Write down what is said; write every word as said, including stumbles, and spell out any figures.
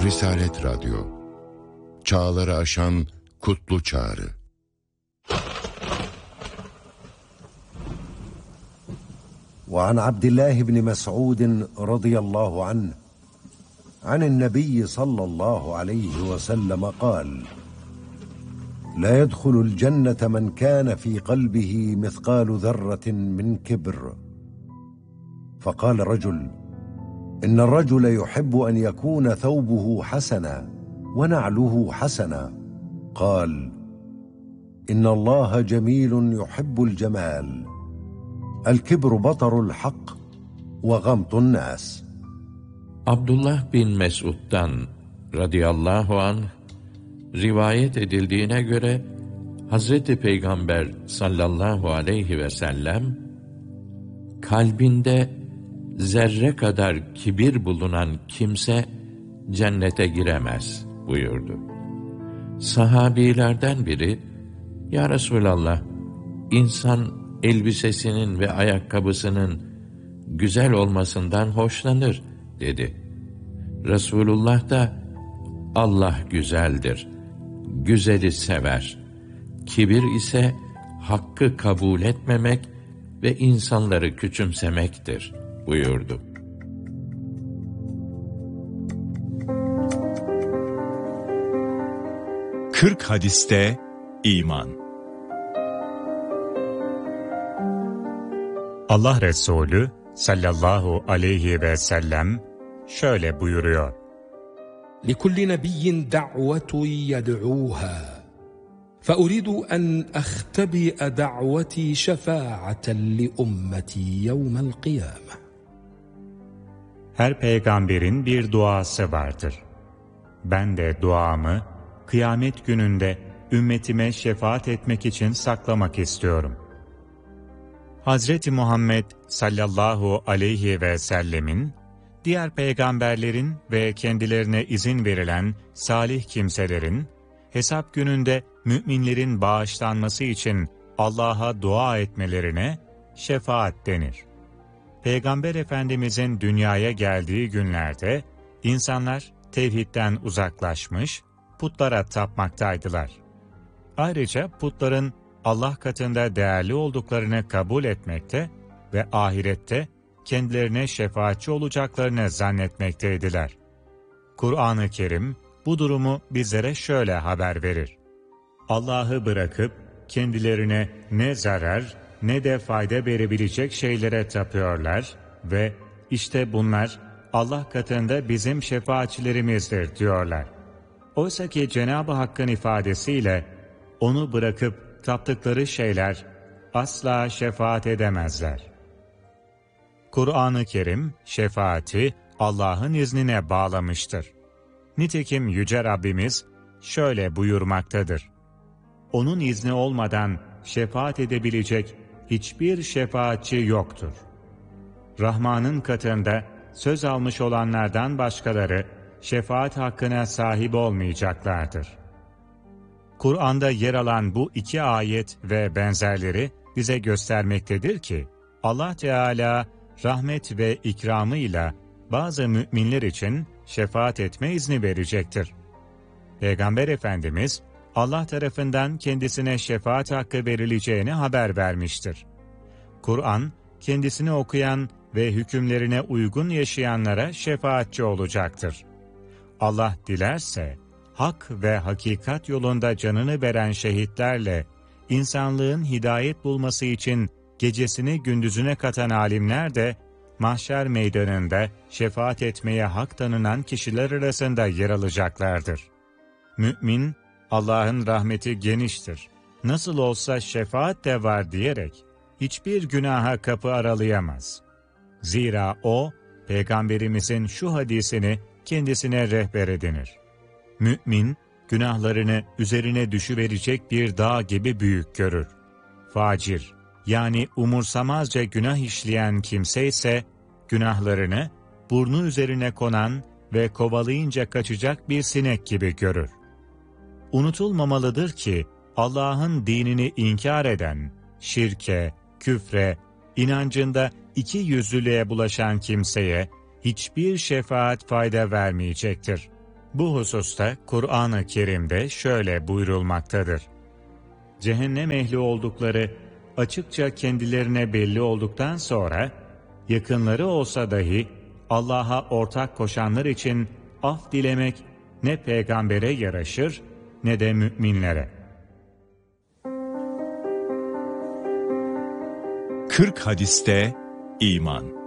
Risalet Radyo, çağları aşan kutlu çağrı. وعن عبد الله بن مسعود رضي الله عنه عن النبي صلى الله عليه وسلم قال: لا يدخل الجنة من كان في قلبه مثقال ذرة من كبر. فقال رجل: إن الرجل يحب أن يكون ثوبه حسنا ونعله حسنا. قال: إن الله جميل يحب الجمال. الكبر بطر الحق وغمط الناس. Abdullah bin Mesud'dan radıyallahu anh rivayet edildiğine göre Hazreti Peygamber sallallahu aleyhi ve sellem kalbinde zerre kadar kibir bulunan kimse cennete giremez buyurdu. Sahabilerden biri, ya Resulallah, insan elbisesinin ve ayakkabısının güzel olmasından hoşlanır dedi. Resulullah da Allah güzeldir, güzeli sever. Kibir ise hakkı kabul etmemek ve insanları küçümsemektir buyurdu. kırk hadiste iman. Allah Resulü sallallahu aleyhi ve sellem şöyle buyuruyor: لِكُلِّ نَبِيٍّ دَعْوَةٌ يَدْعُوهَا فَأُرِيدُ أَنْ أَخْتَبِئَ دَعْوَتِي شَفَاعَةً لِأُمَّتِي يَوْمَ الْقِيَامَةِ. Her peygamberin bir duası vardır. Ben de duamı kıyamet gününde ümmetime şefaat etmek için saklamak istiyorum. Hazreti Muhammed sallallahu aleyhi ve sellemin, diğer peygamberlerin ve kendilerine izin verilen salih kimselerin, hesap gününde müminlerin bağışlanması için Allah'a dua etmelerine şefaat denir. Peygamber Efendimizin dünyaya geldiği günlerde, insanlar tevhidden uzaklaşmış, putlara tapmaktaydılar. Ayrıca putların Allah katında değerli olduklarını kabul etmekte ve ahirette kendilerine şefaatçi olacaklarını zannetmekteydiler. Kur'an-ı Kerim bu durumu bizlere şöyle haber verir: Allah'ı bırakıp kendilerine ne zarar ne de fayda verebilecek şeylere tapıyorlar ve işte bunlar Allah katında bizim şefaatçilerimizdir diyorlar. Oysa ki Cenab-ı Hakk'ın ifadesiyle onu bırakıp taptıkları şeyler asla şefaat edemezler. Kur'an-ı Kerim şefaati Allah'ın iznine bağlamıştır. Nitekim Yüce Rabbimiz şöyle buyurmaktadır: Onun izni olmadan şefaat edebilecek hiçbir şefaatçi yoktur. Rahman'ın katında söz almış olanlardan başkaları şefaat hakkına sahip olmayacaklardır. Kur'an'da yer alan bu iki ayet ve benzerleri bize göstermektedir ki, Allah Teala rahmet ve ikramıyla bazı müminler için şefaat etme izni verecektir. Peygamber Efendimiz, Allah tarafından kendisine şefaat hakkı verileceğini haber vermiştir. Kur'an, kendisini okuyan ve hükümlerine uygun yaşayanlara şefaatçi olacaktır. Allah dilerse, hak ve hakikat yolunda canını veren şehitlerle, insanlığın hidayet bulması için gecesini gündüzüne katan alimler de, mahşer meydanında şefaat etmeye hak tanınan kişiler arasında yer alacaklardır. Mümin, Allah'ın rahmeti geniştir, nasıl olsa şefaat de var diyerek, hiçbir günaha kapı aralayamaz. Zira o, Peygamberimizin şu hadisini kendisine rehber edinir. Mümin, günahlarını üzerine düşüverecek bir dağ gibi büyük görür. Facir, yani umursamazca günah işleyen kimse ise, günahlarını burnu üzerine konan ve kovalayınca kaçacak bir sinek gibi görür. Unutulmamalıdır ki, Allah'ın dinini inkar eden, şirke, küfre, inancında iki yüzlülüğe bulaşan kimseye hiçbir şefaat fayda vermeyecektir. Bu hususta Kur'an-ı Kerim'de şöyle buyurulmaktadır. Cehennem ehli oldukları açıkça kendilerine belli olduktan sonra, yakınları olsa dahi Allah'a ortak koşanlar için af dilemek ne peygambere yaraşır ne de müminlere. kırk hadiste iman.